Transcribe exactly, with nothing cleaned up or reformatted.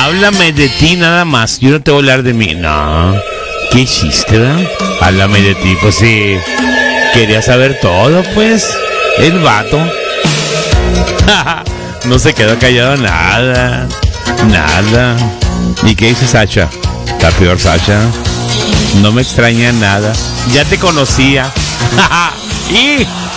Háblame de ti nada más. Yo no te voy a hablar de mí. No. ¿Qué chiste, verdad? Háblame de ti. Pues sí. Quería saber todo, pues. El vato. No se quedó callado nada. Nada. ¿Y qué dice Sacha? La peor Sacha. No me extraña nada. Ya te conocía. Y